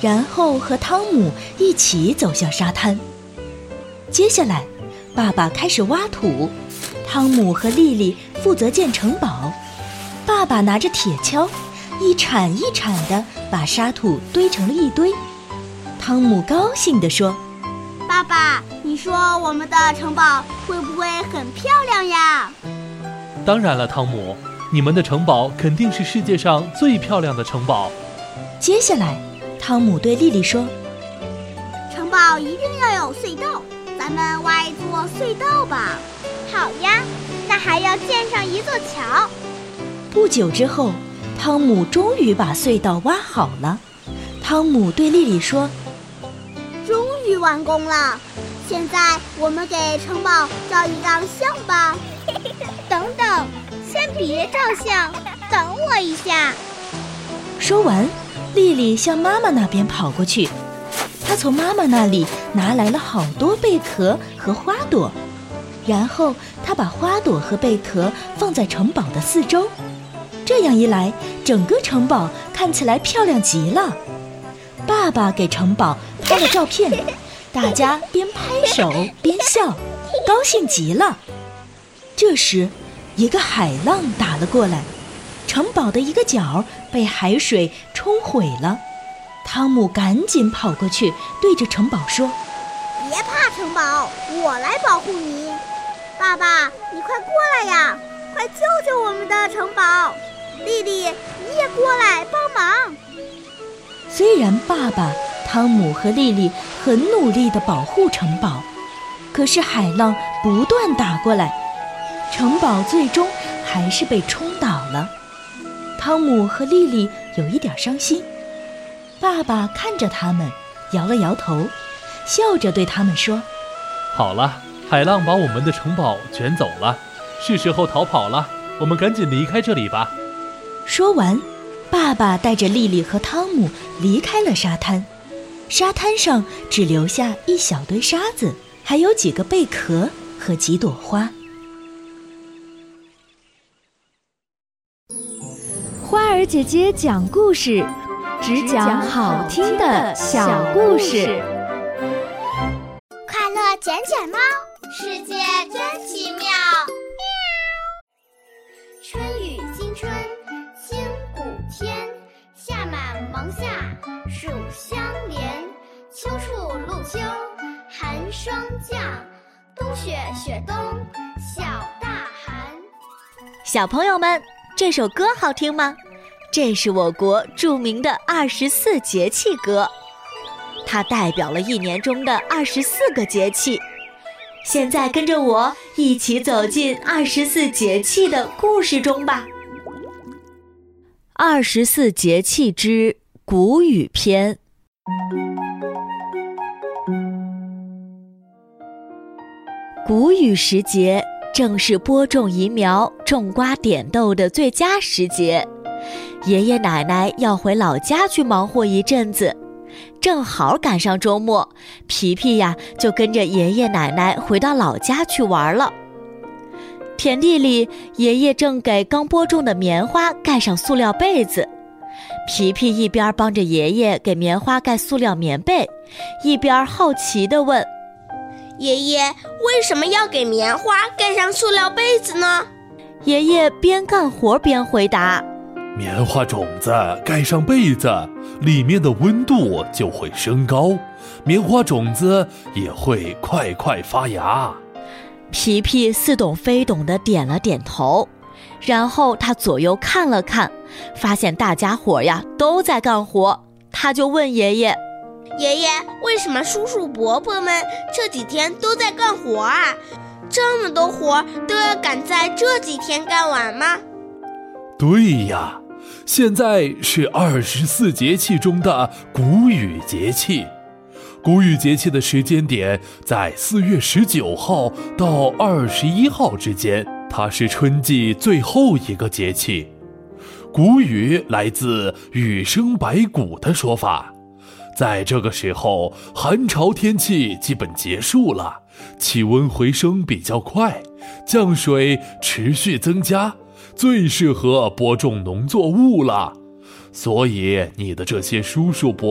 然后和汤姆一起走向沙滩。接下来，爸爸开始挖土，汤姆和莉莉负责建城堡。爸爸拿着铁锹，一铲一铲地把沙土堆成了一堆。汤姆高兴地说：“ 爸爸，你说我们的城堡会不会很漂亮呀？” 当然了，汤姆，你们的城堡肯定是世界上最漂亮的城堡。 接下来，汤姆对莉莉说：“ 城堡一定要有隧道，咱们挖一座隧道吧。” 好呀，那还要建上一座桥。 不久之后，汤姆终于把隧道挖好了。汤姆对莉莉说：“ 终于完工了，现在我们给城堡照一张相吧。” 等等，先别照相，等我一下。 说完，莉莉向妈妈那边跑过去。她从妈妈那里拿来了好多贝壳和花朵，然后她把花朵和贝壳放在城堡的四周。这样一来，整个城堡看起来漂亮极了。爸爸给城堡拍了照片，大家边拍手边笑，高兴极了。这时，一个海浪打了过来，城堡的一个角被海水冲毁了。汤姆赶紧跑过去，对着城堡说：“ 别怕，城堡，我来保护你。爸爸，你快过来呀，快救救我们的城堡！莉莉，你也过来帮忙。” 虽然爸爸、汤姆和莉莉很努力地保护城堡，可是海浪不断打过来，城堡最终还是被冲倒了。汤姆和莉莉有一点伤心。爸爸看着他们，摇了摇头，笑着对他们说：“ 好了，海浪把我们的城堡卷走了，是时候逃跑了，我们赶紧离开这里吧。” 说完，爸爸带着莉莉和汤姆离开了沙滩。沙滩上只留下一小堆沙子，还有几个贝壳和几朵花。 花儿姐姐讲故事，只讲好听的小故事。 快乐卷卷猫，世界真奇妙。春雨惊春，清谷天，夏满芒夏，暑相连。秋处露秋，寒霜降，冬雪雪冬，小大寒。 小朋友们，这首歌好听吗？这是我国著名的24节气歌，它代表了一年中的24个节气。现在跟着我一起走进24节气的故事中吧。24节气之谷雨篇。谷雨时节，正是播种移苗、种瓜点豆的最佳时节。爷爷奶奶要回老家去忙活一阵子，正好赶上周末，皮皮呀就跟着爷爷奶奶回到老家去玩了。田地里，爷爷正给刚播种的棉花盖上塑料被子。皮皮一边帮着爷爷给棉花盖塑料棉被，一边好奇地问：“ 爷爷，为什么要给棉花盖上塑料被子呢？” 爷爷边干活边回答：“ 棉花种子盖上被子，里面的温度就会升高，棉花种子也会快快发芽。” 皮皮似懂非懂地点了点头，然后他左右看了看，发现大家伙呀都在干活，他就问爷爷：“ 爷爷，为什么叔叔伯伯们这几天都在干活啊？这么多活都要赶在这几天干完吗？” 对呀，现在是24节气中的谷雨节气。谷雨节气的时间点在4月19号到21号之间，它是春季最后一个节气。谷雨来自雨生百谷的说法，在这个时候，寒潮天气基本结束了，气温回升比较快，降水持续增加，最适合播种农作物了。所以你的这些叔叔伯